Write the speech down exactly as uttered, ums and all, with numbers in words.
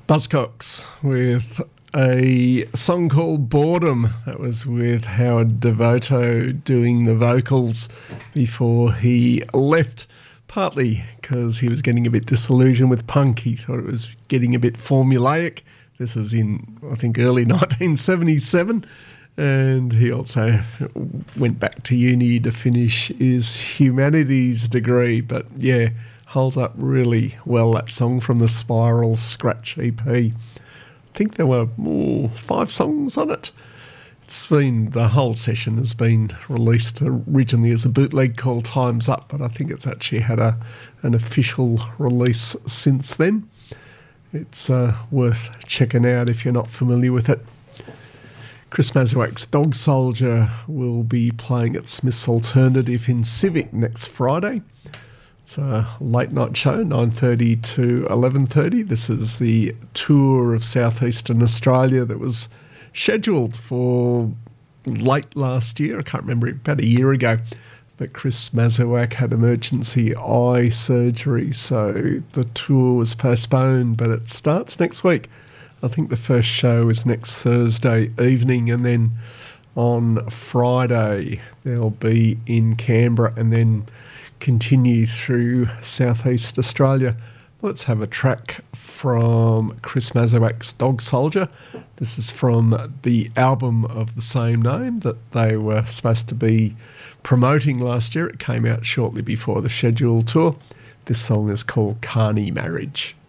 Buzzcocks with a song called Boredom. That was with Howard Devoto doing the vocals before he left, partly because he was getting a bit disillusioned with punk. He thought it was getting a bit formulaic. This is in, I think, early nineteen seventy-seven. And he also went back to uni to finish his humanities degree. But yeah, holds up really well, that song from the Spiral Scratch E P. I think there were oh, five songs on it. It's been, the whole session has been released originally as a bootleg called Time's Up, but I think it's actually had a an official release since then. It's uh, worth checking out if you're not familiar with it. Chris Mazurek's Dog Soldier will be playing at Smith's Alternative in Civic next Friday. It's a late night show, nine thirty to eleven thirty. This is the tour of southeastern Australia that was scheduled for late last year. I can't remember, about a year ago. But Chris Mazurek had emergency eye surgery, so the tour was postponed, but it starts next week. I think the first show is next Thursday evening, and then on Friday they'll be in Canberra and then continue through southeast Australia. Let's have a track from Chris Mazurek's Dog Soldier. This is from the album of the same name that they were supposed to be promoting last year. It came out shortly before the scheduled tour. This song is called Carney Marriage.